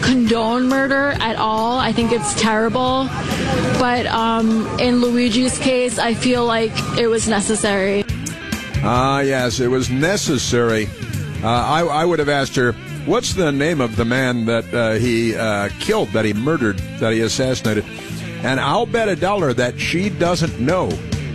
condone murder at all. I think it's terrible. But in Luigi's case, I feel like it was necessary. Yes, it was necessary. I would have asked her, what's the name of the man that he killed, that he murdered, that he assassinated? And I'll bet $1 that she doesn't know.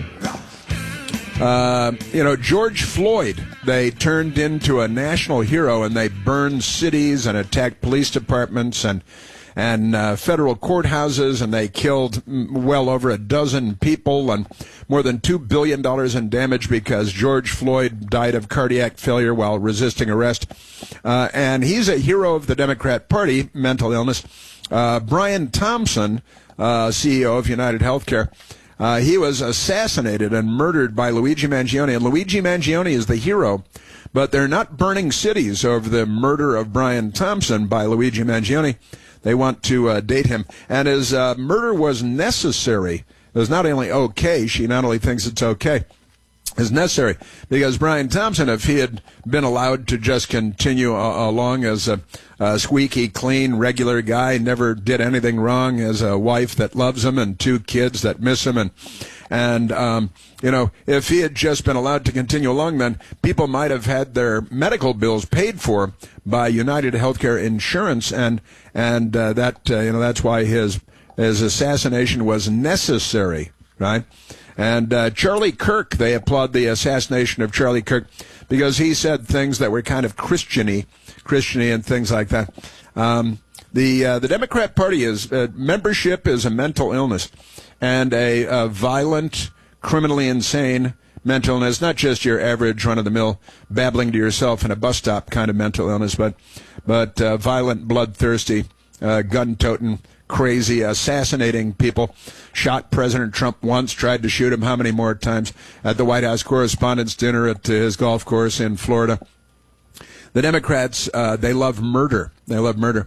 George Floyd, they turned into a national hero, and they burned cities and attacked police departments and federal courthouses, and they killed well over a dozen people and more than $2 billion in damage because George Floyd died of cardiac failure while resisting arrest. And he's a hero of the Democrat Party, mental illness. Brian Thompson, CEO of United Healthcare, he was assassinated and murdered by Luigi Mangione. And Luigi Mangione is the hero, but they're not burning cities over the murder of Brian Thompson by Luigi Mangione. They want to date him. And his murder was necessary. It was not only okay, she not only thinks it's okay, it's necessary. Because Brian Thompson, if he had been allowed to just continue along as a squeaky, clean, regular guy, never did anything wrong, as a wife that loves him and 2 kids that miss him, and if he had just been allowed to continue along, then people might have had their medical bills paid for by United Healthcare Insurance, and that's why his assassination was necessary, right? And Charlie Kirk, they applaud the assassination of Charlie Kirk because he said things that were kind of Christian-y and things like that. The Democrat Party is membership is a mental illness, and a violent, criminally insane mental illness, not just your average run-of-the-mill babbling to yourself in a bus stop kind of mental illness, but violent, bloodthirsty, gun-toting, crazy, assassinating people. Shot President Trump once, tried to shoot him how many more times at the White House Correspondents' Dinner at his golf course in Florida. The Democrats, they love murder. They love murder.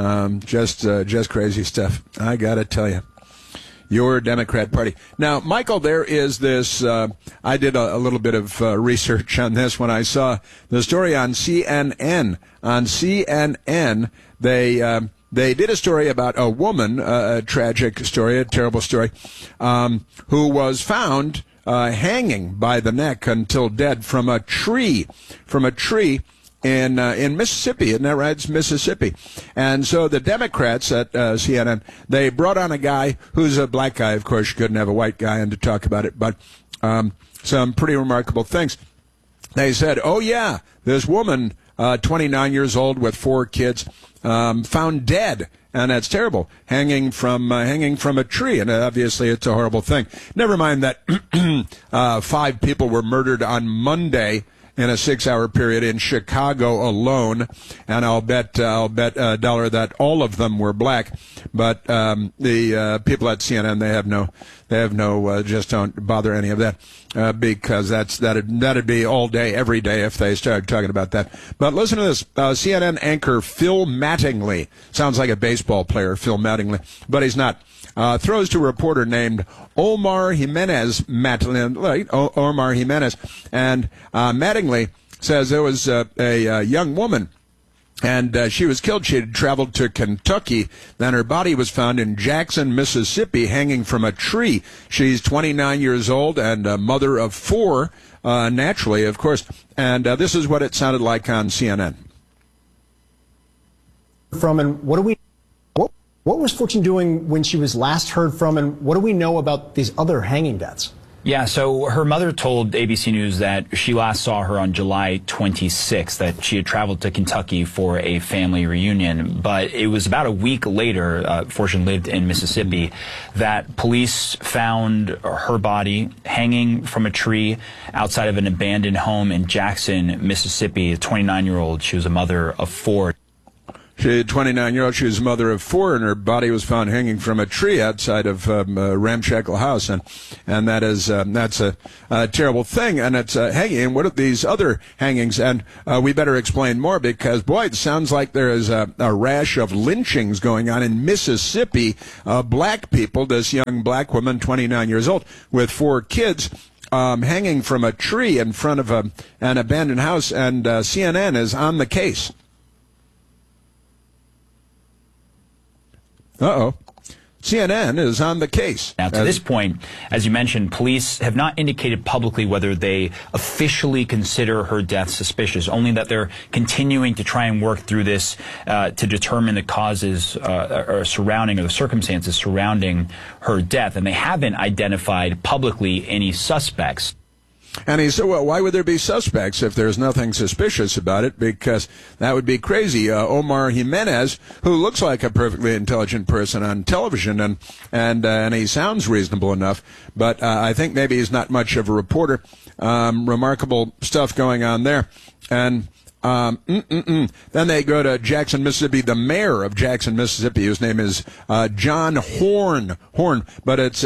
Just crazy stuff. I gotta tell you. Your Democrat Party. Now, Michael, there is this, I did a little bit of research on this when I saw the story on CNN. On CNN, they did a story about a woman, a tragic story, a terrible story, who was found hanging by the neck until dead from a tree in Mississippi. Isn't that right? It's Mississippi. And so the Democrats at CNN, they brought on a guy who's a black guy. Of course, you couldn't have a white guy in to talk about it, but some pretty remarkable things. They said, oh, yeah, this woman, 29 years old with 4 kids, found dead, and that's terrible, hanging from a tree, and obviously it's a horrible thing. Never mind that 5 people were murdered on Monday in a 6-hour period in Chicago alone, and I'll bet $1 that all of them were black. But the people at CNN, they have no, just don't bother any of that because that'd be all day, every day if they started talking about that. But listen to this: CNN anchor Phil Mattingly, sounds like a baseball player, Phil Mattingly, but he's not. Throws to a reporter named Omar Jimenez, Omar Jimenez, and Mattingly says there was a young woman, and she was killed. She had traveled to Kentucky. Then her body was found in Jackson, Mississippi, hanging from a tree. She's 29 years old and a mother of 4, naturally, of course. And this is what it sounded like on CNN. What was Fortune doing when she was last heard from, and what do we know about these other hanging deaths? Yeah, so her mother told ABC News that she last saw her on July 26th, that she had traveled to Kentucky for a family reunion. But it was about a week later, Fortune lived in Mississippi, that police found her body hanging from a tree outside of an abandoned home in Jackson, Mississippi. A 29-year-old, she was a mother of 4. She, 29-year-old, she was a mother of 4, and her body was found hanging from a tree outside of a ramshackle house, and that's a terrible thing. And it's hanging. And what are these other hangings? And we better explain more because, boy, it sounds like there is a rash of lynchings going on in Mississippi. Black people, this young black woman, 29 years old, with 4 kids. Hanging from a tree in front of an abandoned house, and CNN is on the case. Uh-oh. CNN is on the case. Now, to this point, as you mentioned, police have not indicated publicly whether they officially consider her death suspicious, only that they're continuing to try and work through this to determine the causes or the circumstances surrounding her death. And they haven't identified publicly any suspects. And he said, well, why would there be suspects if there's nothing suspicious about it? Because that would be crazy. Omar Jimenez, who looks like a perfectly intelligent person on television, and he sounds reasonable enough, but I think maybe he's not much of a reporter. Remarkable stuff going on there. And then they go to Jackson, Mississippi. The mayor of Jackson, Mississippi, whose name is John Horn, but it's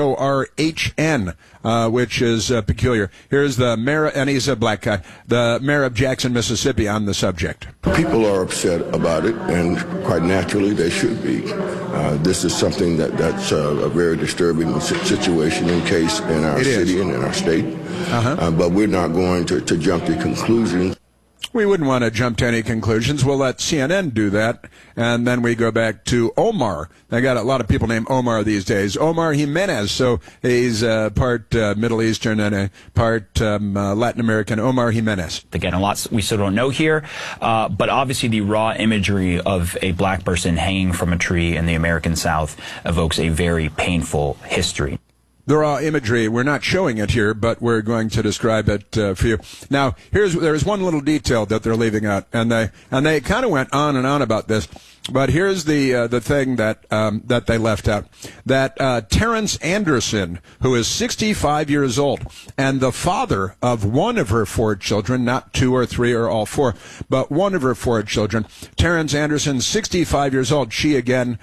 Horhn, which is peculiar. Here's the mayor, and he's a black guy, the mayor of Jackson, Mississippi, on the subject. People are upset about it, and quite naturally they should be. This is something that's a very disturbing situation and case in our city and in our state. But we're not going to jump to conclusions. We wouldn't want to jump to any conclusions. We'll let CNN do that, and then we go back to Omar. They got a lot of people named Omar these days. Omar Jimenez, so he's part Middle Eastern and a part Latin American. Omar Jimenez. Again, a lot we still don't know here, but obviously the raw imagery of a black person hanging from a tree in the American South evokes a very painful history. The raw imagery, we're not showing it here, but we're going to describe it for you. Now, there's one little detail that they're leaving out, and they kind of went on and on about this. But here's the thing that they left out: that Terrence Anderson, who is 65 years old and the father of one of her 4 children, not 2 or 3 or all 4, but one of her 4 children. Terrence Anderson, 65 years old. She again,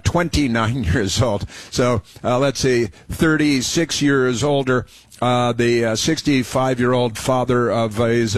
29 years old. So let's see, 36 years older. The 65-year-old father of his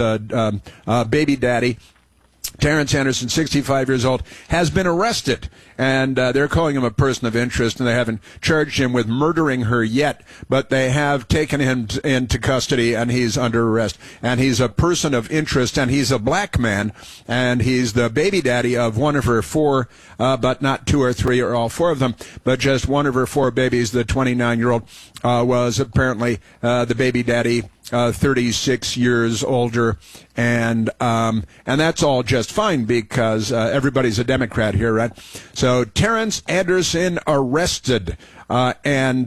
baby daddy. Terrence Anderson, 65 years old, has been arrested, and they're calling him a person of interest, and they haven't charged him with murdering her yet, but they have taken him into custody, and he's under arrest. And he's a person of interest, and he's a black man, and he's the baby daddy of one of her 4, but not 2 or 3 or all 4 of them, but just one of her 4 babies. The 29-year-old was apparently the baby daddy, 36 years older, and that's all just fine because everybody's a Democrat here, right? So Terrence Anderson arrested and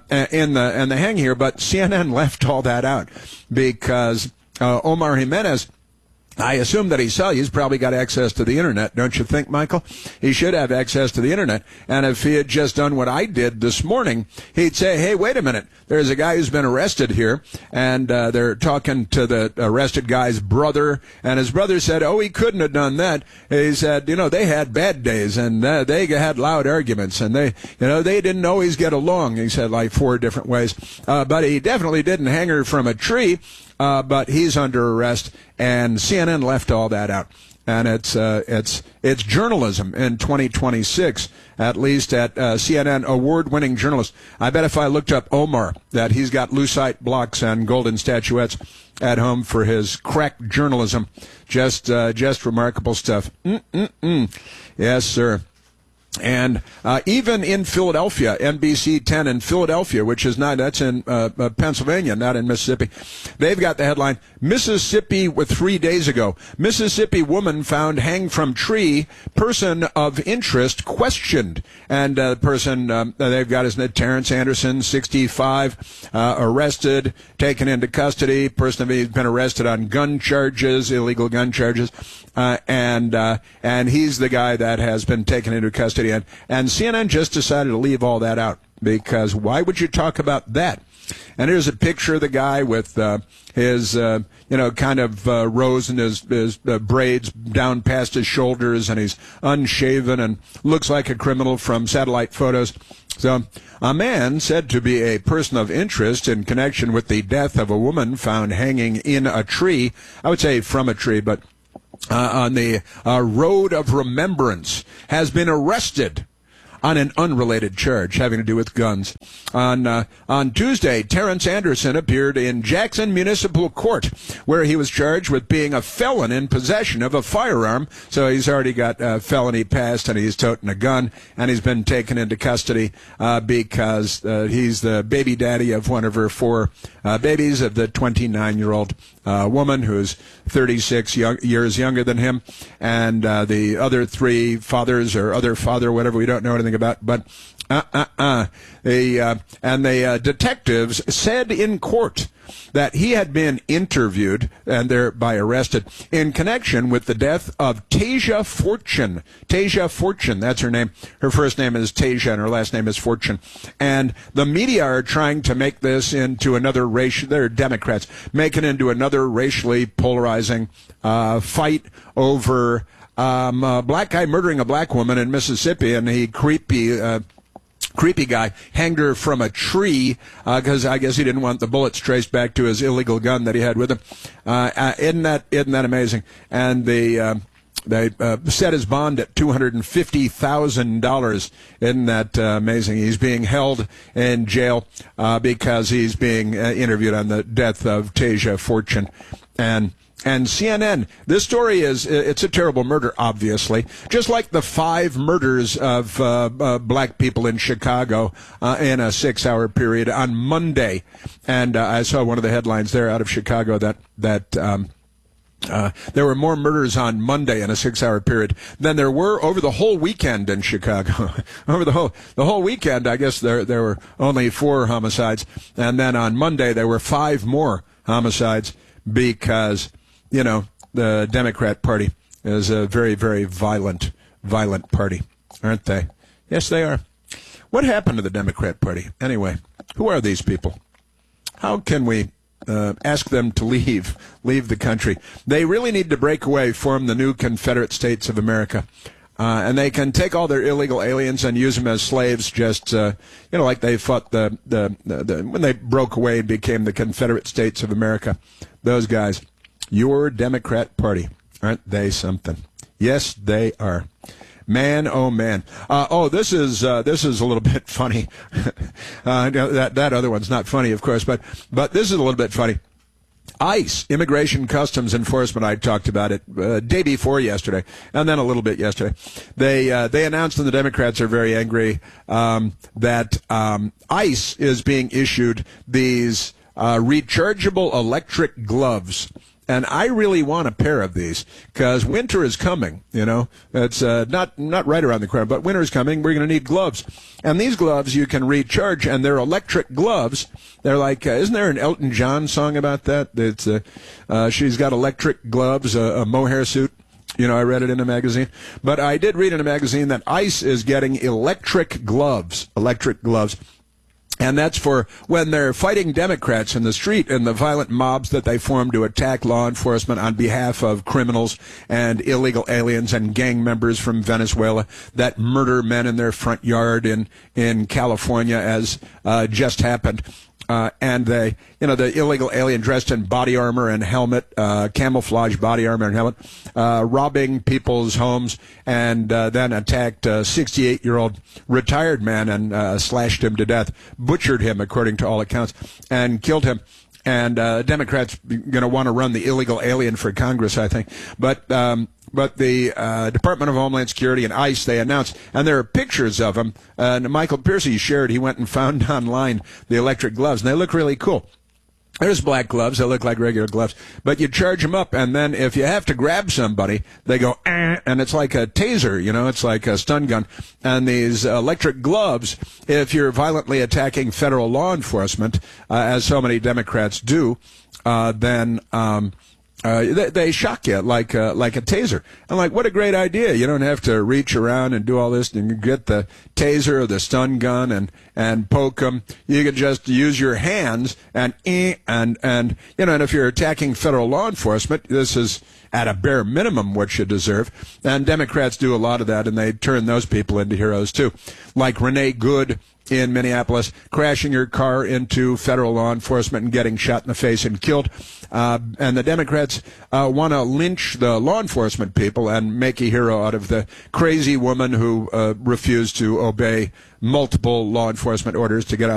the hang here, but CNN left all that out because Omar Jimenez, I assume that he's probably got access to the internet, don't you think, Michael? He should have access to the internet. And if he had just done what I did this morning, he'd say, hey, wait a minute. There's a guy who's been arrested here, and they're talking to the arrested guy's brother, and his brother said, oh, he couldn't have done that. He said, they had bad days, and they had loud arguments, and they didn't always get along. He said like 4 different ways. But he definitely didn't hang her from a tree. But he's under arrest, and CNN left all that out. And it's journalism in 2026, at least at CNN, award-winning journalist. I bet if I looked up Omar, that he's got lucite blocks and golden statuettes at home for his crack journalism. Just remarkable stuff. Yes, sir. And even in Philadelphia, NBC 10 in Philadelphia, which is that's in Pennsylvania, not in Mississippi, they've got the headline, Mississippi with 3 days ago. Mississippi woman found hanged from tree, person of interest questioned. And the person they've got is Terrence Anderson, 65, arrested, taken into custody. Person has been arrested on gun charges, illegal gun charges. And he's the guy that has been taken into custody. And CNN just decided to leave all that out because why would you talk about that? And here's a picture of the guy with his, kind of rose in his braids down past his shoulders, and he's unshaven and looks like a criminal from satellite photos. So, a man said to be a person of interest in connection with the death of a woman found hanging in a tree. I would say from a tree, but on the Road of Remembrance, has been arrested on an unrelated charge having to do with guns. On Tuesday, Terrence Anderson appeared in Jackson Municipal Court, where he was charged with being a felon in possession of a firearm. So he's already got a felony passed, and he's toting a gun, and he's been taken into custody because he's the baby daddy of one of her 4 babies, of the 29-year-old woman who's 36 years younger than him, and the other 3 fathers or other father, whatever we don't know anything about. But the detectives said in court that he had been interviewed and thereby arrested in connection with the death of Tasia Fortune. Tasia Fortune, that's her name. Her first name is Tasia and her last name is Fortune. And the media are trying to make this into another racial, they're Democrats, make it into another racially polarizing fight over a black guy murdering a black woman in Mississippi, and he creepy guy hanged her from a tree because I guess he didn't want the bullets traced back to his illegal gun that he had with him. Isn't that amazing? And they set his bond at $250,000. Isn't that amazing? He's being held in jail because he's being interviewed on the death of Tasia Fortune. And CNN, this story it's a terrible murder, obviously, just like the 5 murders of black people in Chicago in a 6-hour period on Monday. And I saw one of the headlines there out of Chicago that there were more murders on Monday in a 6-hour period than there were over the whole weekend in Chicago. Over the whole weekend, I guess there were only 4 homicides. And then on Monday, there were 5 more homicides because, you know, the Democrat Party is a very, very violent party, aren't they? Yes, they are. What happened to the Democrat Party? Anyway, who are these people? How can we ask them to leave the country? They really need to break away, form the new Confederate States of America. And they can take all their illegal aliens and use them as slaves, just like they fought when they broke away and became the Confederate States of America. Those guys. Your Democrat Party, aren't they something? Yes, they are. Man, oh man. This is a little bit funny. That other one's not funny, of course, but this is a little bit funny. ICE, Immigration Customs Enforcement, I talked about it day before yesterday, and then a little bit yesterday. They announced, and the Democrats are very angry, that ICE is being issued these rechargeable electric gloves. And I really want a pair of these because winter is coming. You know, it's not right around the corner, but winter is coming. We're going to need gloves, and these gloves you can recharge, and they're electric gloves. They're like, isn't there an Elton John song about that? It's she's got electric gloves, a mohair suit. You know, I read it in a magazine, but I did read in a magazine that ICE is getting electric gloves. And that's for when they're fighting Democrats in the street and the violent mobs that they form to attack law enforcement on behalf of criminals and illegal aliens and gang members from Venezuela that murder men in their front yard in California, as just happened. And the illegal alien dressed in body armor and helmet, camouflage body armor and helmet, robbing people's homes, and then attacked a 68-year-old retired man and slashed him to death, butchered him according to all accounts, and killed him. And Democrats going to want to run the illegal alien for Congress, I think. But the Department of Homeland Security and ICE, they announced, and there are pictures of them. And Michael Piercy shared, he went and found online the electric gloves, and they look really cool. There's black gloves. They look like regular gloves. But you charge them up, and then if you have to grab somebody, they go, and it's like a taser, you know, it's like a stun gun. And these electric gloves, if you're violently attacking federal law enforcement, as so many Democrats do, then they shock you like a taser. I'm like, what a great idea. You don't have to reach around and do all this and get the taser or the stun gun and poke them. You can just use your hands and if you're attacking federal law enforcement, this is at a bare minimum what you deserve. And Democrats do a lot of that, and they turn those people into heroes too. Like Renee Good in Minneapolis, crashing your car into federal law enforcement and getting shot in the face and killed. And the Democrats want to lynch the law enforcement people and make a hero out of the crazy woman who refused to obey multiple law enforcement orders to get out